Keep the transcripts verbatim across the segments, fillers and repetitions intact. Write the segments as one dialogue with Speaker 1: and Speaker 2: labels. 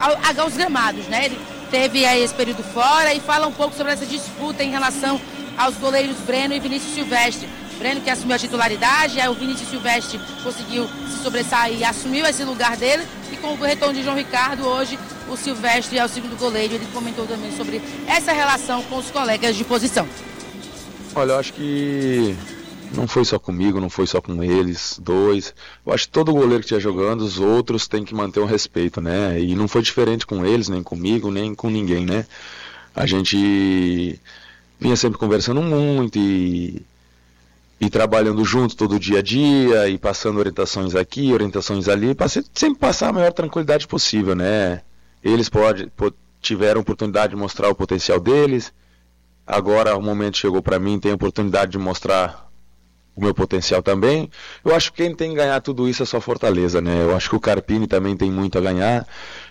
Speaker 1: ao, aos gramados, né? Ele teve aí esse período fora e fala um pouco sobre essa disputa em relação aos goleiros Breno e Vinícius Silvestre. Breno que assumiu a titularidade, aí o Vinícius Silvestre conseguiu se sobressair e assumiu esse lugar dele, e com o retorno de João Ricardo, hoje o Silvestre é o segundo goleiro. Ele comentou também sobre essa relação com os colegas de posição.
Speaker 2: Olha, eu acho que não foi só comigo, não foi só com eles, dois. Eu acho que todo goleiro que estiver jogando, os outros têm que manter um respeito, né? E não foi diferente com eles, nem comigo, nem com ninguém, né? A gente vinha sempre conversando muito e... e trabalhando junto todo dia a dia, e passando orientações aqui, orientações ali, para sempre passar a maior tranquilidade possível, né? Eles pode, pode, tiveram a oportunidade de mostrar o potencial deles, agora o momento chegou para mim, tem a oportunidade de mostrar o meu potencial também. Eu acho que quem tem que ganhar tudo isso é só Fortaleza, né? Eu acho que o Carpini também tem muito a ganhar,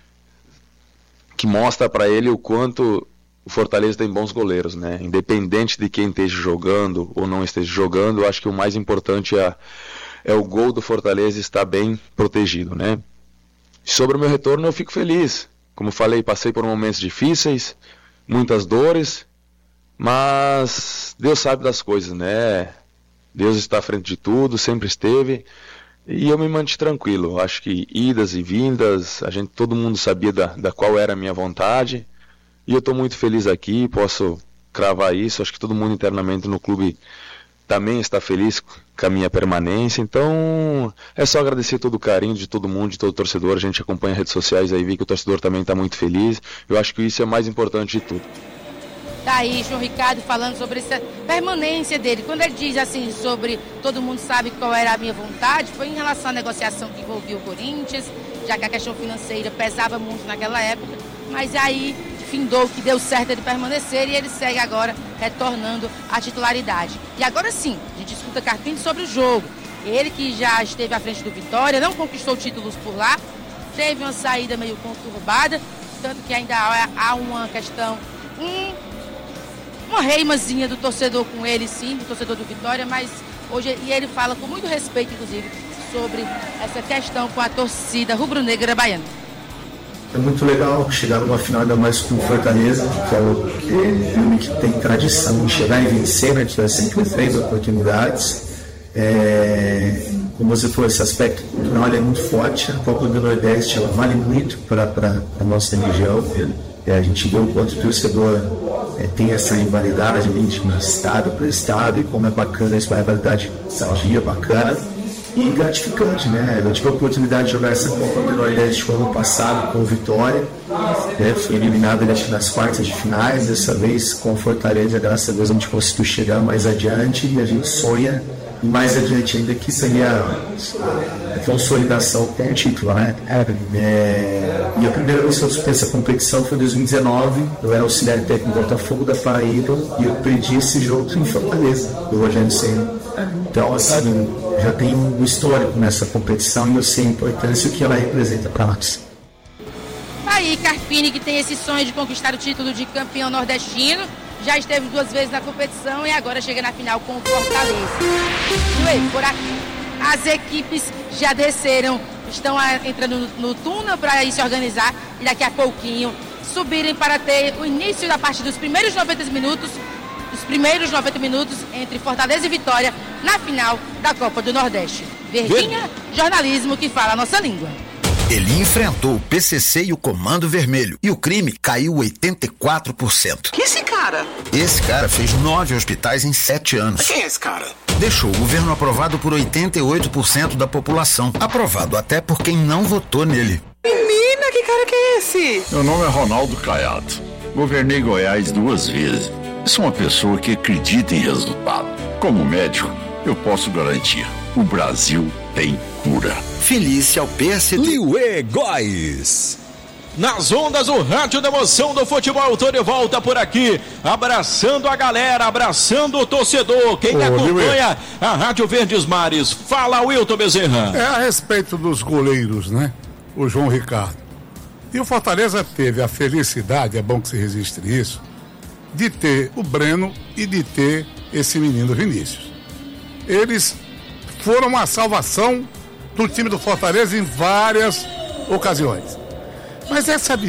Speaker 2: que mostra para ele o quanto o Fortaleza tem bons goleiros, né? Independente de quem esteja jogando ou não esteja jogando, eu acho que o mais importante é, é o gol do Fortaleza estar bem protegido, né? Sobre o meu retorno, eu fico feliz. Como falei, passei por momentos difíceis, muitas dores, mas Deus sabe das coisas, né? Deus está à frente de tudo, sempre esteve, e eu me mantive tranquilo. Acho que idas e vindas, a gente, todo mundo sabia da, da qual era a minha vontade. E eu estou muito feliz aqui, posso cravar isso. Acho que todo mundo internamente no clube também está feliz com a minha permanência. Então, é só agradecer todo o carinho de todo mundo, de todo torcedor. A gente acompanha as redes sociais aí, vê que o torcedor também está muito feliz. Eu acho que isso é mais importante de tudo.
Speaker 1: Tá aí, João Ricardo falando sobre essa permanência dele. Quando ele diz assim sobre todo mundo sabe qual era a minha vontade, foi em relação à negociação que envolvia o Corinthians, já que a questão financeira pesava muito naquela época, mas aí findou que deu certo ele permanecer e ele segue agora retornando à titularidade. E agora sim, a gente escuta Carpini sobre o jogo. Ele que já esteve à frente do Vitória, não conquistou títulos por lá, teve uma saída meio conturbada, tanto que ainda há, há uma questão, um, uma reimazinha do torcedor com ele, sim, do torcedor do Vitória, mas hoje, e ele fala com muito respeito, inclusive, sobre essa questão com a torcida rubro-negra baiana.
Speaker 3: É muito legal chegar numa final, ainda mais com o Fortaleza, que é o time que tem tradição de chegar e vencer, né? Tiver sempre três oportunidades. É, como você falou, esse aspecto cultural é muito forte. A Copa do Nordeste ela vale muito para a nossa região. É, a gente vê o quanto o torcedor é, tem essa rivalidade de estado para estado, e como é bacana essa rivalidade sadia, bacana. E gratificante, né? Eu tive a oportunidade de jogar essa Copa do Nordeste no ano passado com o Vitória, né? Fui eliminado nas quartas de finais, dessa vez com o Fortaleza, graças a Deus a gente conseguiu chegar mais adiante, e a gente sonha mais adiante ainda, que seria a consolidação com o título, né? É, e a primeira vez que eu disputei essa competição foi em dois mil e dezenove, eu era auxiliar técnico do Botafogo da Paraíba, e eu perdi esse jogo em Fortaleza, do Rogério Ceni. Então, assim, já tem um histórico nessa competição e eu sei a importância que ela representa para nós.
Speaker 1: Aí, Carpini, que tem esse sonho de conquistar o título de campeão nordestino, já esteve duas vezes na competição e agora chega na final com o Fortaleza. E por aqui, as equipes já desceram, estão entrando no, no túnel para ir se organizar e daqui a pouquinho subirem para ter o início da parte dos primeiros noventa minutos, os primeiros noventa minutos entre Fortaleza e Vitória na final da Copa do Nordeste. Verdinha, jornalismo que fala a nossa língua.
Speaker 4: Ele enfrentou o P C C e o Comando Vermelho e o crime caiu oitenta e quatro por cento.
Speaker 5: Que esse cara?
Speaker 4: Esse cara fez nove hospitais em sete anos.
Speaker 5: Quem é esse cara?
Speaker 4: Deixou o governo aprovado por oitenta e oito por cento da população. Aprovado até por quem não votou nele.
Speaker 5: Menina, que cara que é esse?
Speaker 6: Meu nome é Ronaldo Caiado. Governei Goiás duas vezes. Sou uma pessoa que acredita em resultado. Como médico, eu posso garantir: o Brasil tem cura.
Speaker 4: Felícia ao P S D.
Speaker 7: Liuê Góis. Nas ondas, o rádio da emoção do futebol, tô de volta por aqui, abraçando a galera, abraçando o torcedor, quem Ô, acompanha Liuê. A Rádio Verdes Mares. Fala, Wilton Bezerra.
Speaker 8: É a respeito dos goleiros, né? O João Ricardo. E o Fortaleza teve a felicidade, é bom que se registre isso, de ter o Breno e de ter esse menino Vinícius. Eles foram uma salvação do time do Fortaleza em várias ocasiões. Mas essa